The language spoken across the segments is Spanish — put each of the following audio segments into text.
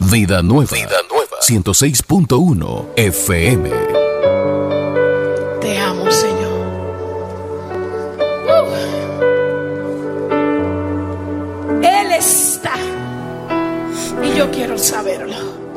Vida Nueva, 106.1 FM. Te amo, Señor. Él está. Y yo quiero saberlo.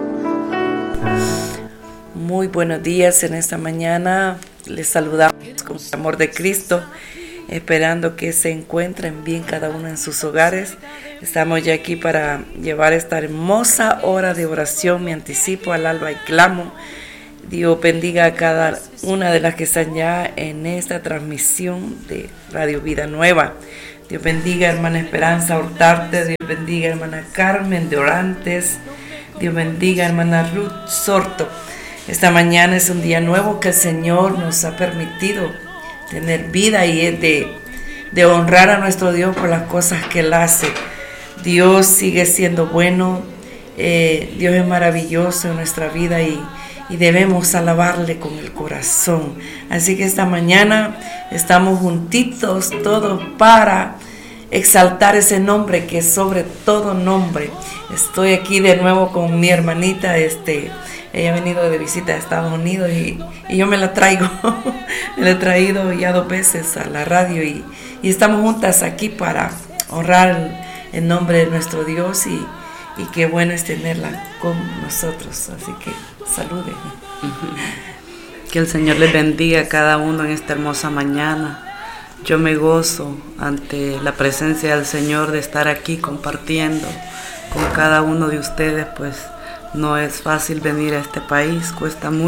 Muy buenos días en esta mañana. Les saludamos con el amor de Cristo, esperando que se encuentren bien cada uno en sus hogares. Estamos ya aquí para llevar esta hermosa hora de oración. Me anticipo al alba y clamo. Dios bendiga a cada una de las que están ya en esta transmisión de Radio Vida Nueva. Dios bendiga a hermana Esperanza Hortarte. Dios bendiga a hermana Carmen de Orantes. Dios bendiga a hermana Ruth Sorto. Esta mañana es un día nuevo que el Señor nos ha permitido tener vida, y es de honrar a nuestro Dios por las cosas que Él hace. Dios sigue siendo bueno, Dios es maravilloso en nuestra vida y debemos alabarle con el corazón. Así que esta mañana estamos juntitos todos para exaltar ese nombre que es sobre todo nombre. Estoy aquí de nuevo con mi hermanita, ella ha venido de visita a Estados Unidos y yo me la traigo. Me la he traído ya 2 veces a la radio y estamos juntas aquí para honrar el nombre de nuestro Dios y qué bueno es tenerla con nosotros. Así que salude. Que el Señor les bendiga a cada uno en esta hermosa mañana. Yo me gozo ante la presencia del Señor de estar aquí compartiendo con cada uno de ustedes, pues no es fácil venir a este país, cuesta mucho.